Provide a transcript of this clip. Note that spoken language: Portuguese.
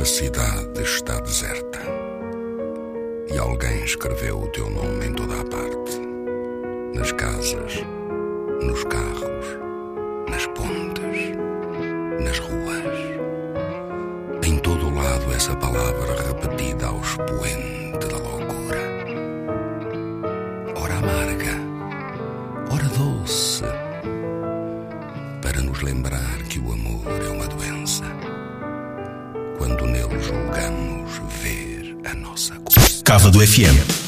A cidade está deserta e alguém escreveu o teu nome em toda a parte. Nas casas, nos carros, nas pontes, nas ruas. Em todo o lado essa palavra repetida ao expoente da loucura. Ora amarga, ora doce, para nos lembrar que o amor é uma doença. Quando nele julgamos ver a nossa cor. Cava do FM.